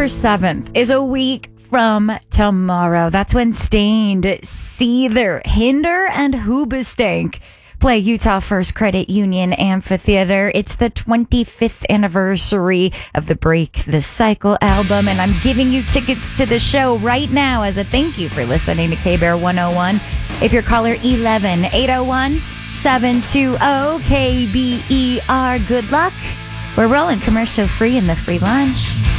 October 7th is a week from tomorrow. That's when Stained, Seether, Hinder, and Hoobastank play Utah First Credit Union Amphitheater. It's the 25th anniversary of the Break the Cycle album, and I'm giving you tickets to the show right now as a thank you for listening to K-Bear 101. If you're caller 11-801-720-KBER, good luck. We're rolling commercial free in the free lunch.